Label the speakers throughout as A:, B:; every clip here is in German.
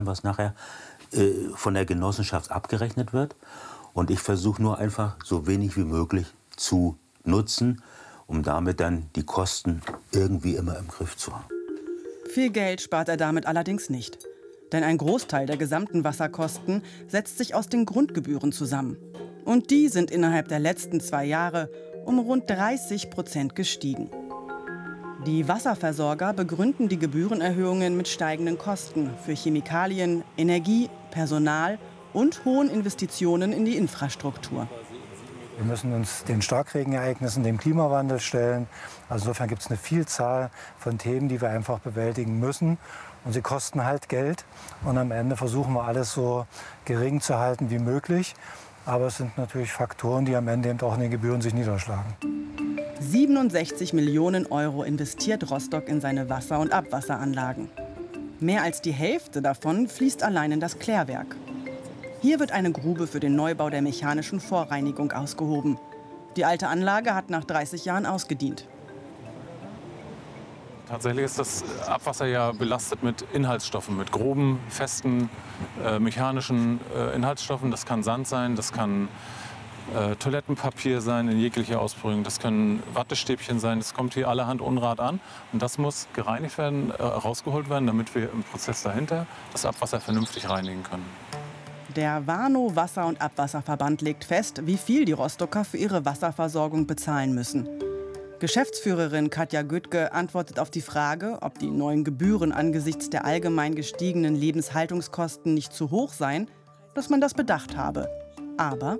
A: was nachher von der Genossenschaft abgerechnet wird. Und ich versuche nur einfach so wenig wie möglich zu nutzen, um damit dann die Kosten irgendwie immer im Griff zu haben.
B: Viel Geld spart er damit allerdings nicht. Denn ein Großteil der gesamten Wasserkosten setzt sich aus den Grundgebühren zusammen. Und die sind innerhalb der letzten 2 Jahre um rund 30% gestiegen. Die Wasserversorger begründen die Gebührenerhöhungen mit steigenden Kosten für Chemikalien, Energie, Personal und hohen Investitionen in die Infrastruktur.
C: Wir müssen uns den Starkregenereignissen, dem Klimawandel stellen. Also insofern gibt es eine Vielzahl von Themen, die wir einfach bewältigen müssen. Und sie kosten halt Geld. Und am Ende versuchen wir alles so gering zu halten wie möglich. Aber es sind natürlich Faktoren, die am Ende eben auch in den Gebühren sich niederschlagen.
B: 67 Millionen Euro investiert Rostock in seine Wasser- und Abwasseranlagen. Mehr als die Hälfte davon fließt allein in das Klärwerk. Hier wird eine Grube für den Neubau der mechanischen Vorreinigung ausgehoben. Die alte Anlage hat nach 30 Jahren ausgedient.
D: Tatsächlich ist das Abwasser ja belastet mit Inhaltsstoffen, mit groben, festen, mechanischen Inhaltsstoffen. Das kann Sand sein, das kann Toilettenpapier sein in jeglicher Ausprägung, das können Wattestäbchen sein. Das kommt hier allerhand Unrat an. Und das muss gereinigt werden, rausgeholt werden, damit wir im Prozess dahinter das Abwasser vernünftig reinigen können.
B: Der Warnow Wasser- und Abwasserverband legt fest, wie viel die Rostocker für ihre Wasserversorgung bezahlen müssen. Geschäftsführerin Katja Göttke antwortet auf die Frage, ob die neuen Gebühren angesichts der allgemein gestiegenen Lebenshaltungskosten nicht zu hoch seien, dass man das bedacht habe. Aber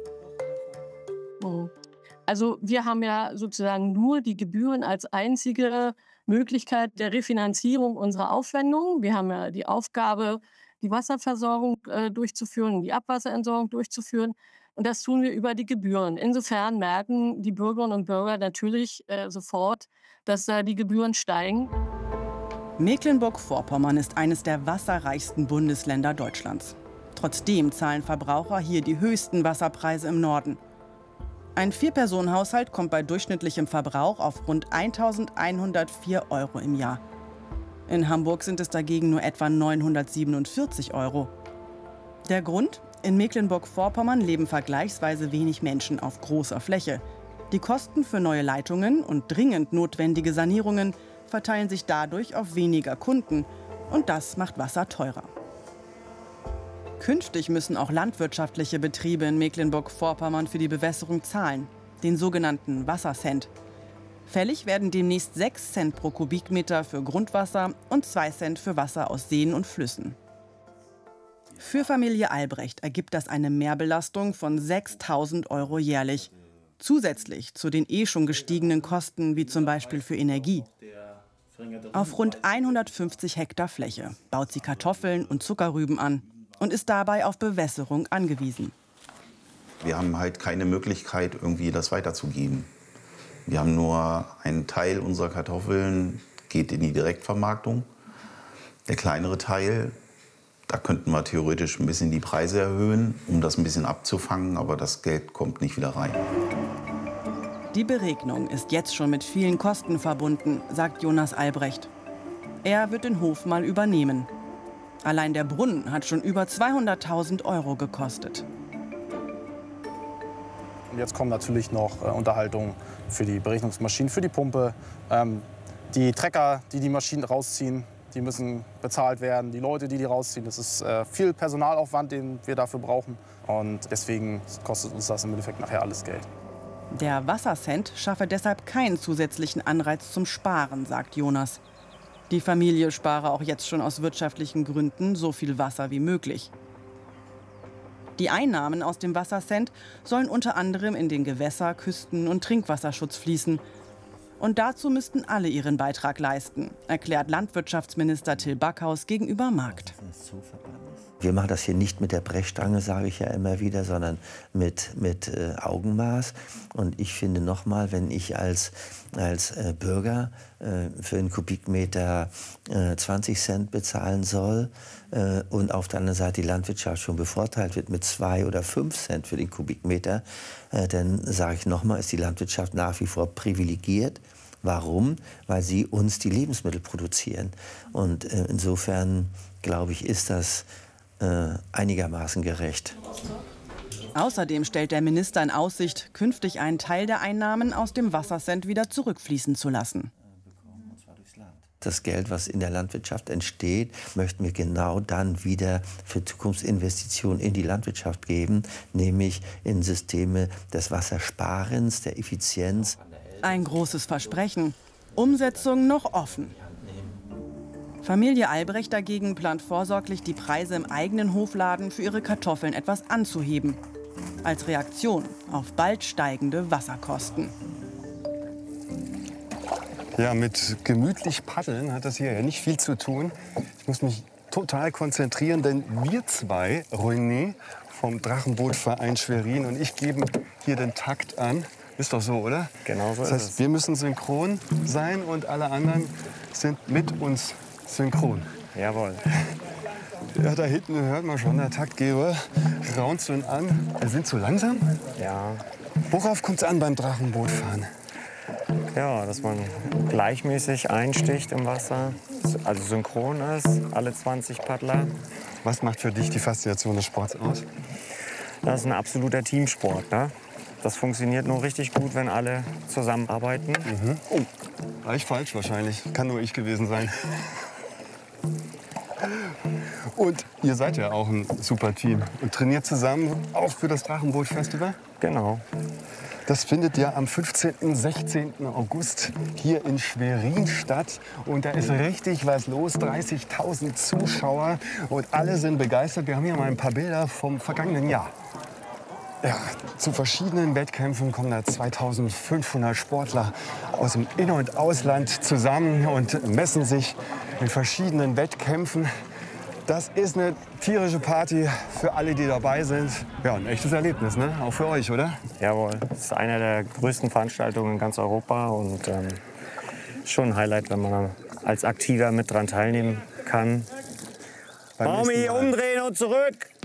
E: also wir haben ja sozusagen nur die Gebühren als einzige Möglichkeit der Refinanzierung unserer Aufwendungen. Wir haben ja die Aufgabe, die Wasserversorgung durchzuführen, die Abwasserentsorgung durchzuführen. Und das tun wir über die Gebühren. Insofern merken die Bürgerinnen und Bürger natürlich sofort, dass da die Gebühren steigen.
B: Mecklenburg-Vorpommern ist eines der wasserreichsten Bundesländer Deutschlands. Trotzdem zahlen Verbraucher hier die höchsten Wasserpreise im Norden. Ein 4-Personen-Haushalt kommt bei durchschnittlichem Verbrauch auf rund 1.104 € im Jahr. In Hamburg sind es dagegen nur etwa 947 €. Der Grund? In Mecklenburg-Vorpommern leben vergleichsweise wenig Menschen auf großer Fläche. Die Kosten für neue Leitungen und dringend notwendige Sanierungen verteilen sich dadurch auf weniger Kunden. Und das macht Wasser teurer. Künftig müssen auch landwirtschaftliche Betriebe in Mecklenburg-Vorpommern für die Bewässerung zahlen, den sogenannten Wassercent. Fällig werden demnächst 6 Cent pro Kubikmeter für Grundwasser und 2 Cent für Wasser aus Seen und Flüssen. Für Familie Albrecht ergibt das eine Mehrbelastung von 6.000 € jährlich. Zusätzlich zu den schon gestiegenen Kosten, wie zum Beispiel für Energie. Auf rund 150 Hektar Fläche baut sie Kartoffeln und Zuckerrüben an und ist dabei auf Bewässerung angewiesen.
F: Wir haben halt keine Möglichkeit, irgendwie das weiterzugeben. Wir haben nur einen Teil unserer Kartoffeln, geht in die Direktvermarktung. Der kleinere Teil, da könnten wir theoretisch ein bisschen die Preise erhöhen, um das ein bisschen abzufangen, aber das Geld kommt nicht wieder rein.
B: Die Beregnung ist jetzt schon mit vielen Kosten verbunden, sagt Jonas Albrecht. Er wird den Hof mal übernehmen. Allein der Brunnen hat schon über 200.000 € gekostet.
G: Und jetzt kommen natürlich noch Unterhaltungen für die Berechnungsmaschinen, für die Pumpe. Die Trecker, die die Maschinen rausziehen, die müssen bezahlt werden. Die Leute, die rausziehen, das ist viel Personalaufwand, den wir dafür brauchen. Und deswegen kostet uns das im Endeffekt nachher alles Geld.
B: Der Wassercent schaffe deshalb keinen zusätzlichen Anreiz zum Sparen, sagt Jonas. Die Familie spare auch jetzt schon aus wirtschaftlichen Gründen so viel Wasser wie möglich. Die Einnahmen aus dem Wassercent sollen unter anderem in den Gewässer-, Küsten- und Trinkwasserschutz fließen. Und dazu müssten alle ihren Beitrag leisten, erklärt Landwirtschaftsminister Till Backhaus gegenüber Markt.
H: Wir machen das hier nicht mit der Brechstange, sage ich ja immer wieder, sondern mit Augenmaß. Und ich finde nochmal, wenn ich als Bürger für einen Kubikmeter 20 Cent bezahlen soll und auf der anderen Seite die Landwirtschaft schon bevorteilt wird mit 2 oder 5 Cent für den Kubikmeter, dann sage ich nochmal, ist die Landwirtschaft nach wie vor privilegiert. Warum? Weil sie uns die Lebensmittel produzieren. Und insofern, glaube ich, ist das einigermaßen gerecht.
B: Außerdem stellt der Minister in Aussicht, künftig einen Teil der Einnahmen aus dem Wassercent wieder zurückfließen zu lassen.
H: Das Geld, was in der Landwirtschaft entsteht, möchten wir genau dann wieder für Zukunftsinvestitionen in die Landwirtschaft geben, nämlich in Systeme des Wassersparens, der Effizienz.
B: Ein großes Versprechen, Umsetzung noch offen. Familie Albrecht dagegen plant vorsorglich, die Preise im eigenen Hofladen für ihre Kartoffeln etwas anzuheben. Als Reaktion auf bald steigende Wasserkosten.
I: Ja, mit gemütlich paddeln hat das hier ja nicht viel zu tun. Ich muss mich total konzentrieren, denn wir zwei, René vom Drachenbootverein Schwerin und ich, geben hier den Takt an. Ist doch so, oder?
J: Genau so
I: das heißt, wir müssen synchron sein und alle anderen sind mit uns synchron.
J: Jawohl.
I: Ja, da hinten hört man schon, der Taktgeber raunt so an. Wir sind zu langsam?
J: Ja.
I: Worauf kommt es an beim Drachenbootfahren?
J: Ja, dass man gleichmäßig einsticht im Wasser, also synchron ist, alle 20 Paddler.
I: Was macht für dich die Faszination des Sports aus?
J: Das ist ein absoluter Teamsport. Ne? Das funktioniert nur richtig gut, wenn alle zusammenarbeiten.
I: Mhm. Oh, war ich falsch wahrscheinlich. Kann nur ich gewesen sein. Und ihr seid ja auch ein super Team und trainiert zusammen, auch für das Drachenboot-Festival?
J: Genau.
I: Das findet ja am 15. 16. August hier in Schwerin statt. Und da ist richtig was los, 30.000 Zuschauer und alle sind begeistert. Wir haben hier mal ein paar Bilder vom vergangenen Jahr. Ja, zu verschiedenen Wettkämpfen kommen da 2.500 Sportler aus dem In- und Ausland zusammen und messen sich in verschiedenen Wettkämpfen. Das ist eine tierische Party für alle, die dabei sind. Ja, ein echtes Erlebnis, ne? Auch für euch, oder?
J: Jawohl. Das ist eine der größten Veranstaltungen in ganz Europa und schon ein Highlight, wenn man als Aktiver mit dran teilnehmen kann. Baumi, umdrehen und zurück!